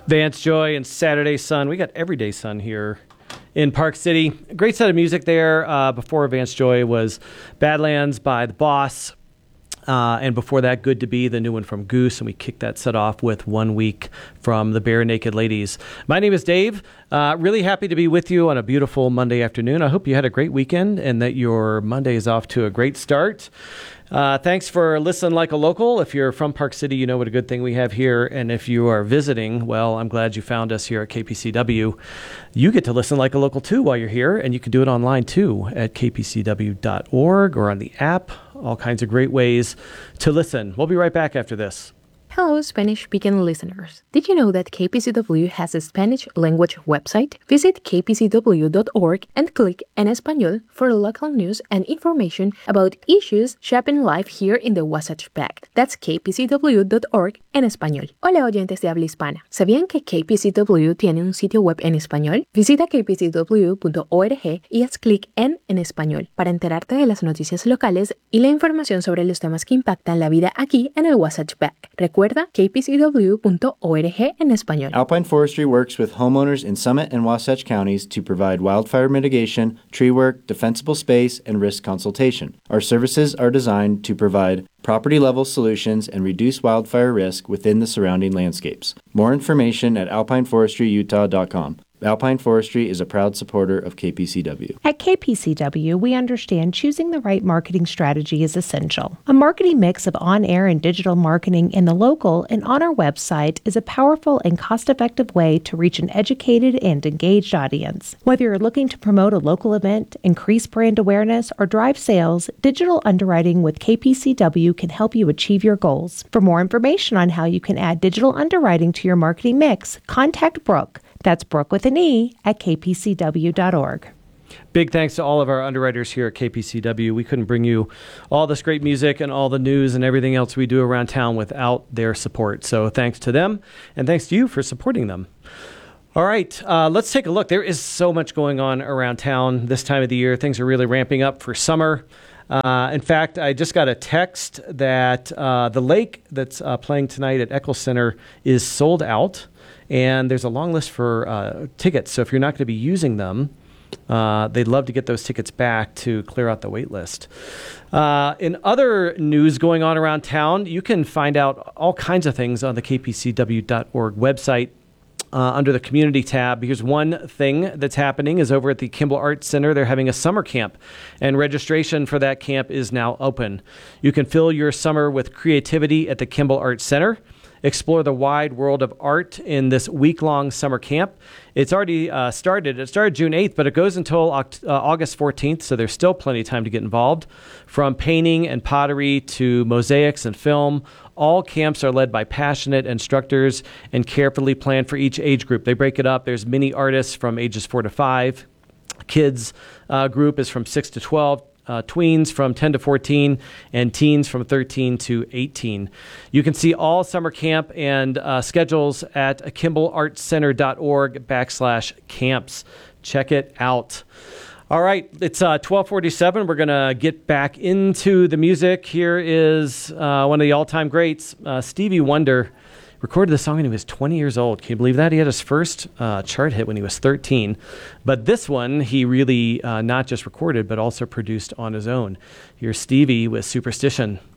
Vance Joy and Saturday Sun. We got Everyday Sun here in Park City. A great set of music there. Before Vance Joy was Badlands by The Boss. And before that, Good to Be, the new one from Goose. And we kicked that set off with 1 week from the Bare Naked Ladies. My name is Dave. Really happy to be with you on a beautiful Monday afternoon. I hope you had a great weekend and that your Monday is off to a great start. Thanks for listening like a local. If you're from Park City, you know what a good thing we have here. And if you are visiting, well, I'm glad you found us here at KPCW. You get to listen like a local too while you're here, and you can do it online too at kpcw.org or on the app. All kinds of great ways to listen. We'll be right back after this. Hello, Spanish-speaking listeners. Did you know that KPCW has a Spanish language website? Visit kpcw.org and click En Español for local news and information about issues shaping life here in the Wasatch Back. That's kpcw.org en español. Hola, oyentes de habla hispana. ¿Sabían que KPCW tiene un sitio web en español? Visita kpcw.org y haz clic en Español para enterarte de las noticias locales y la información sobre los temas que impactan la vida aquí en el Wasatch Back. Recuerda kpcw.org en español. Alpine Forestry works with homeowners in Summit and Wasatch counties to provide wildfire mitigation, tree work, defensible space, and risk consultation. Our services are designed to provide property-level solutions and reduce wildfire risk within the surrounding landscapes. More information at alpineforestryutah.com. Alpine Forestry is a proud supporter of KPCW. At KPCW, we understand choosing the right marketing strategy is essential. A marketing mix of on-air and digital marketing in the local and on our website is a powerful and cost-effective way to reach an educated and engaged audience. Whether you're looking to promote a local event, increase brand awareness, or drive sales, digital underwriting with KPCW can help you achieve your goals. For more information on how you can add digital underwriting to your marketing mix, contact Brooke. That's Brooke with an E at kpcw.org. Big thanks to all of our underwriters here at KPCW. We couldn't bring you all this great music and all the news and everything else we do around town without their support. So thanks to them, and thanks to you for supporting them. All right, let's take a look. There is so much going on around town this time of the year. Things are really ramping up for summer. In fact, I just got a text that the lake that's playing tonight at Eccles Center is sold out. And there's a long list for tickets. So if you're not going to be using them, they'd love to get those tickets back to clear out the wait list. In other news going on around town, you can find out all kinds of things on the kpcw.org website under the community tab. Here's one thing that's happening is over at the Kimball Arts Center. They're having a summer camp, and registration for that camp is now open. You can fill your summer with creativity at the Kimball Arts Center. Explore the wide world of art in this week-long summer camp. It's already started. It started June 8th, but it goes until August 14th, so there's still plenty of time to get involved. From painting and pottery to mosaics and film, all camps are led by passionate instructors and carefully planned for each age group. They break it up. There's mini artists from ages 4 to 5. Kids group is from 6 to 12. Tweens from 10 to 14, and teens from 13 to 18. You can see all summer camp and schedules at kimbellartscenter.org/camps. Check it out. All right, it's 12:47. We're going to get back into the music. Here is one of the all-time greats, Stevie Wonder. Recorded the song when he was 20 years old. Can you believe that? He had his first chart hit when he was 13. But this one, he really not just recorded, but also produced on his own. Here's Stevie with Superstition.